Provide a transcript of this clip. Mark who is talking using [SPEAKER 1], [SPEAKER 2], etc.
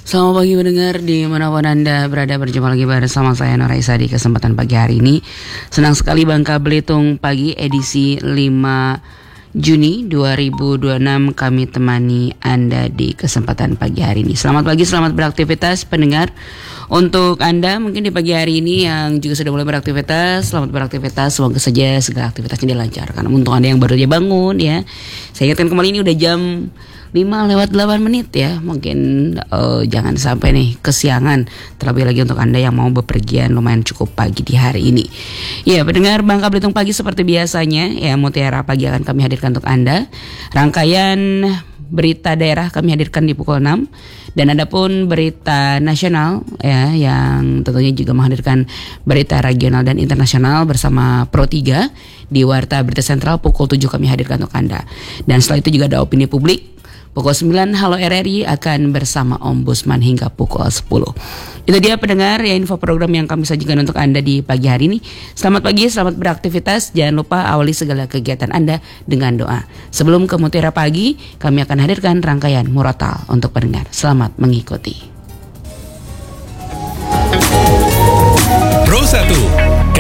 [SPEAKER 1] Selamat pagi pendengar dimanapun Anda berada, berjumpa lagi bersama saya Nur Raisa di kesempatan pagi hari ini. Senang sekali Bangka Belitung Pagi edisi 5 Juni 2026 kami temani Anda di kesempatan pagi hari ini. Selamat pagi, selamat beraktivitas pendengar. Untuk Anda mungkin di pagi hari ini yang juga sudah mulai beraktivitas, selamat beraktivitas, semoga saja segala aktivitasnya dilancarkan. Untuk Anda yang baru saja bangun ya, saya ingatkan kembali ini udah jam 5:08 ya. Mungkin jangan sampai nih kesiangan. Terlebih lagi untuk Anda yang mau bepergian lumayan cukup pagi di hari ini. Ya, pendengar Bangka Belitung Pagi seperti biasanya ya, Mutiara Pagi akan kami hadirkan untuk Anda. Rangkaian berita daerah kami hadirkan di pukul 6. Dan ada pun berita nasional ya, yang tentunya juga menghadirkan berita regional dan internasional bersama Pro 3 di Warta Berita Sentral pukul 7 kami hadirkan untuk Anda. Dan setelah itu juga ada opini publik. Pukul 9 Halo RRI akan bersama Ombudsman hingga pukul 10. Itu dia pendengar ya, info program yang kami sajikan untuk Anda di pagi hari ini. Selamat pagi, selamat beraktivitas. Jangan lupa awali segala kegiatan Anda dengan doa. Sebelum ke Mutiara Pagi, kami akan hadirkan rangkaian Murotal untuk pendengar. Selamat mengikuti.
[SPEAKER 2] Pro 1,